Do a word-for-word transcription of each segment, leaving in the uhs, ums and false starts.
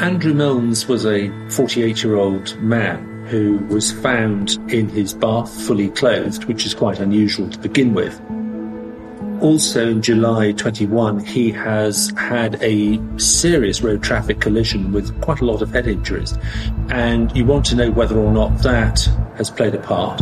Andrew Milnes was a forty-eight-year-old man who was found in his bath fully clothed, which is quite unusual to begin with. Also in July twenty-one, he has had a serious road traffic collision with quite a lot of head injuries. And you want to know whether or not that has played a part.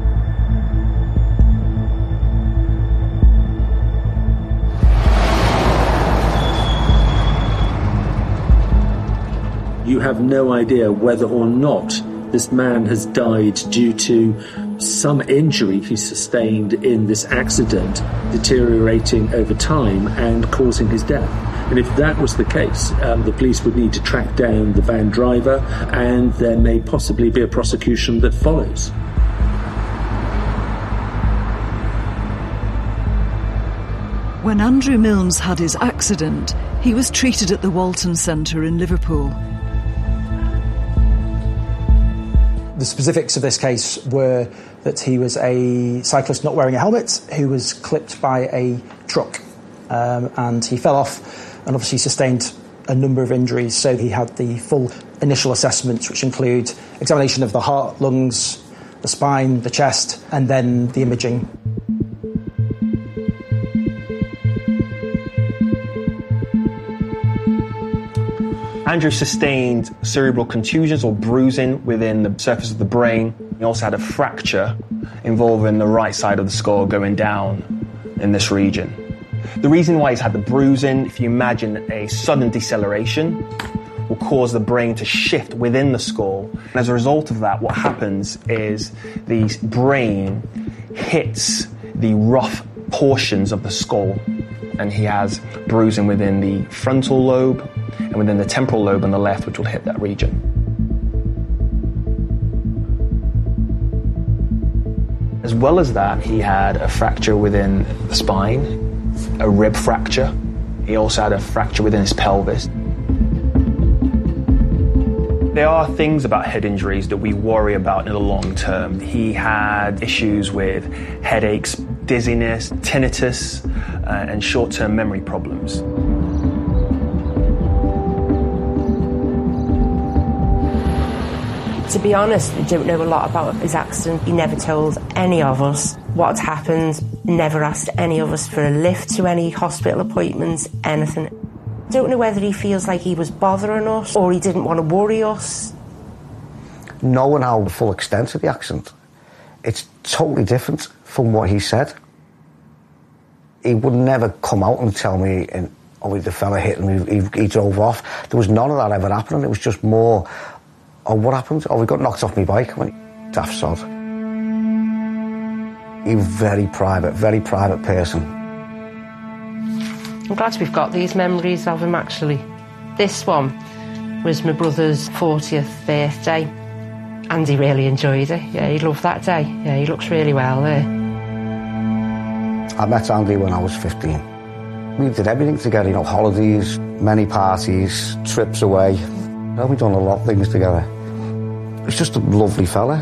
You have no idea whether or not this man has died due to some injury he sustained in this accident, deteriorating over time and causing his death. And if that was the case, um, the police would need to track down the van driver, and there may possibly be a prosecution that follows. When Andrew Milnes had his accident, he was treated at the Walton Centre in Liverpool. The specifics of this case were that he was a cyclist not wearing a helmet who was clipped by a truck, um, and he fell off and obviously sustained a number of injuries. So he had the full initial assessments, which include examination of the heart, lungs, the spine, the chest, and then the imaging. Andrew sustained cerebral contusions or bruising within the surface of the brain. He also had a fracture involving the right side of the skull going down in this region. The reason why he's had the bruising, if you imagine a sudden deceleration, will cause the brain to shift within the skull. And as a result of that, what happens is the brain hits the rough portions of the skull, and he has bruising within the frontal lobe and within the temporal lobe on the left, which will hit that region. As well as that, he had a fracture within the spine, a rib fracture. He also had a fracture within his pelvis. There are things about head injuries that we worry about in the long term. He had issues with headaches, dizziness, tinnitus, uh, and short-term memory problems. To be honest, we don't know a lot about his accident. He never told any of us what had happened, never asked any of us for a lift to any hospital appointments, anything. Don't know whether he feels like he was bothering us or he didn't want to worry us. Knowing how the full extent of the accident, it's totally different from what he said. He would never come out and tell me, and, oh, the fella hit him, he, he, he drove off. There was none of that ever happening. It was just more, oh, what happened? Oh, we got knocked off my bike. I went, daft sod. He was very private, very private person. I'm glad we've got these memories of him, actually. This one was my brother's fortieth birthday, and he really enjoyed it. Yeah, he loved that day. Yeah, he looks really well there. I met Andy when I was fifteen. We did everything together, you know, holidays, many parties, trips away. You know, we've done a lot of things together. He's just a lovely fella.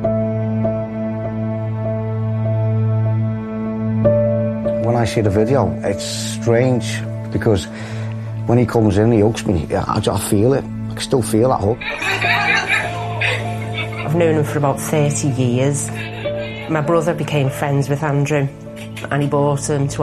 When I see the video, it's strange because when he comes in, he hugs me. I, I feel it. I can still feel that hug. I've known him for about thirty years. My brother became friends with Andrew, and he brought him to